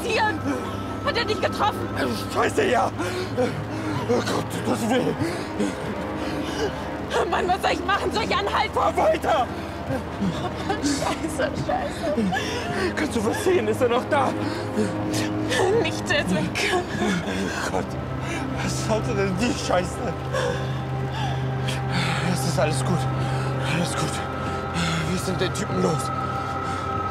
passieren? Hat er dich getroffen? Scheiße, ja. Oh Gott, das weh. Mann, was soll ich machen? Soll ich anhalten? Fahr weiter. Scheiße. Kannst du was sehen? Ist er noch da? Nichts, er ist weg. Gott, was sollte denn die Scheiße? Es ist alles gut. Alles gut. Wir sind den Typen los.